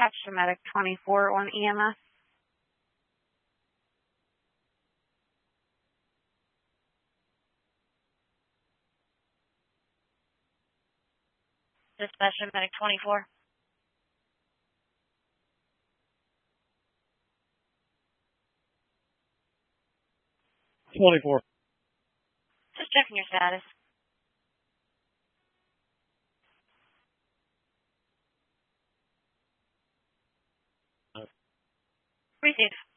Dispatcher Medic 24 on EMS. Dispatcher Medic 24. Just checking your status. Receive.